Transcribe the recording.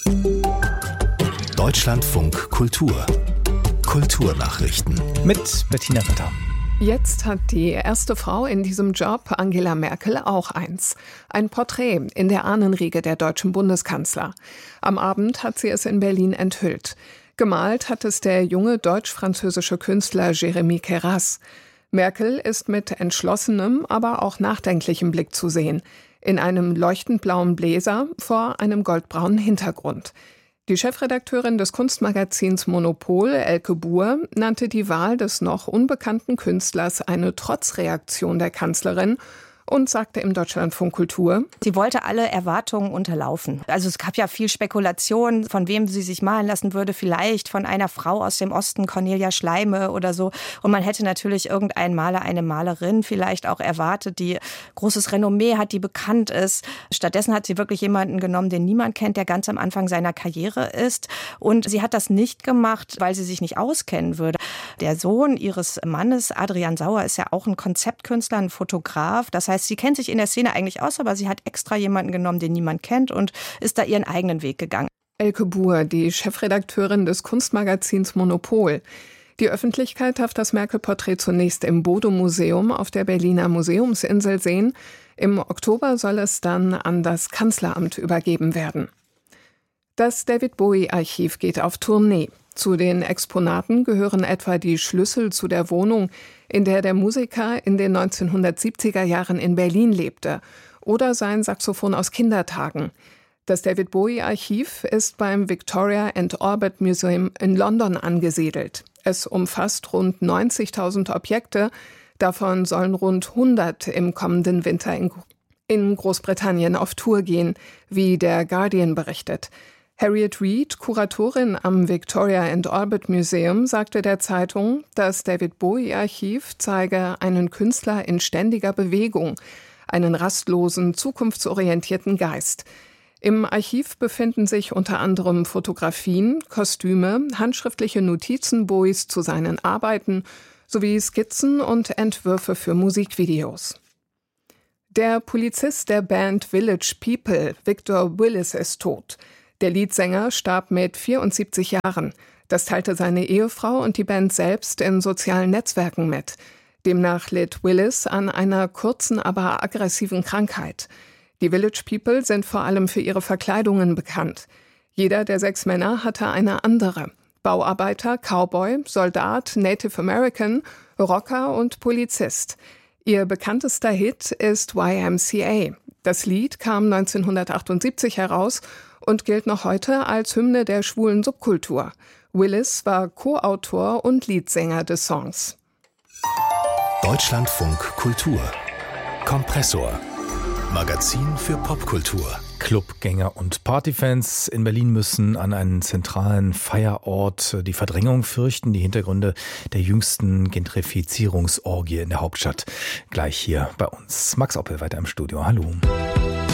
Deutschlandfunk Kultur. Kulturnachrichten. Mit Bettina Ritter. Jetzt hat die erste Frau in diesem Job, Angela Merkel, auch eins. Ein Porträt in der Ahnenriege der deutschen Bundeskanzler. Am Abend hat sie es in Berlin enthüllt. Gemalt hat es der junge deutsch-französische Künstler Jérémy Queyras. Merkel ist mit entschlossenem, aber auch nachdenklichem Blick zu sehen. In einem leuchtend blauen Bläser vor einem goldbraunen Hintergrund. Die Chefredakteurin des Kunstmagazins Monopol, Elke Buhr, nannte die Wahl des noch unbekannten Künstlers eine Trotzreaktion der Kanzlerin und sagte im Deutschlandfunk Kultur: Sie wollte alle Erwartungen unterlaufen. Also es gab ja viel Spekulation, von wem sie sich malen lassen würde. Vielleicht von einer Frau aus dem Osten, Cornelia Schleime oder so. Und man hätte natürlich irgendeinen Maler, eine Malerin vielleicht auch erwartet, die großes Renommee hat, die bekannt ist. Stattdessen hat sie wirklich jemanden genommen, den niemand kennt, der ganz am Anfang seiner Karriere ist. Und sie hat das nicht gemacht, weil sie sich nicht auskennen würde. Der Sohn ihres Mannes, Adrian Sauer, ist ja auch ein Konzeptkünstler, ein Fotograf. Das heißt, sie kennt sich in der Szene eigentlich aus, aber sie hat extra jemanden genommen, den niemand kennt und ist da ihren eigenen Weg gegangen. Elke Buhr, die Chefredakteurin des Kunstmagazins Monopol. Die Öffentlichkeit darf das Merkel-Porträt zunächst im Bodo-Museum auf der Berliner Museumsinsel sehen. Im Oktober soll es dann an das Kanzleramt übergeben werden. Das David-Bowie-Archiv geht auf Tournee. Zu den Exponaten gehören etwa die Schlüssel zu der Wohnung, in der der Musiker in den 1970er Jahren in Berlin lebte, oder sein Saxophon aus Kindertagen. Das David-Bowie-Archiv ist beim Victoria and Albert Museum in London angesiedelt. Es umfasst rund 90.000 Objekte, davon sollen rund 100 im kommenden Winter in Großbritannien auf Tour gehen, wie der Guardian berichtet. Harriet Reid, Kuratorin am Victoria and Albert Museum, sagte der Zeitung, das David-Bowie-Archiv zeige einen Künstler in ständiger Bewegung, einen rastlosen, zukunftsorientierten Geist. Im Archiv befinden sich unter anderem Fotografien, Kostüme, handschriftliche Notizen Bowies zu seinen Arbeiten sowie Skizzen und Entwürfe für Musikvideos. Der Polizist der Band Village People, Victor Willis, ist tot. Der Leadsänger starb mit 74 Jahren. Das teilte seine Ehefrau und die Band selbst in sozialen Netzwerken mit. Demnach litt Willis an einer kurzen, aber aggressiven Krankheit. Die Village People sind vor allem für ihre Verkleidungen bekannt. Jeder der 6 Männer hatte eine andere. Bauarbeiter, Cowboy, Soldat, Native American, Rocker und Polizist. Ihr bekanntester Hit ist YMCA. Das Lied kam 1978 heraus und gilt noch heute als Hymne der schwulen Subkultur. Willis war Co-Autor und Leadsänger des Songs. Deutschlandfunk Kultur. Kompressor. Magazin für Popkultur. Clubgänger und Partyfans in Berlin müssen an einen zentralen Feierort die Verdrängung fürchten. Die Hintergründe der jüngsten Gentrifizierungsorgie in der Hauptstadt. Gleich hier bei uns. Max Oppel weiter im Studio. Hallo.